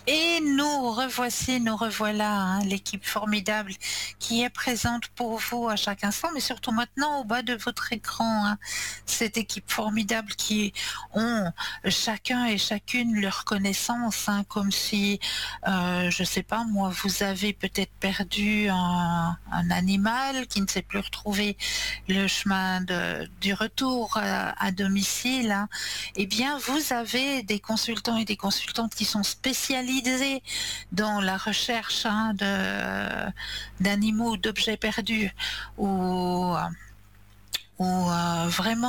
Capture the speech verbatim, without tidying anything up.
Et nous revoici, nous revoilà, hein, l'équipe formidable qui est présente pour vous à chaque instant, mais surtout maintenant au bas de votre écran, hein. Cette équipe formidable qui ont chacun et chacune leur connaissance, hein, comme si, heu, je sais pas moi, vous avez peut-être perdu un un animal qui ne sait plus retrouver le chemin de du retour à à domicile, hein. Eh bien, vous avez des consultants et des consultantes qui sont spécialisés dans la recherche, hein, de d'animaux, d'objets perdus ou ou heu, vraiment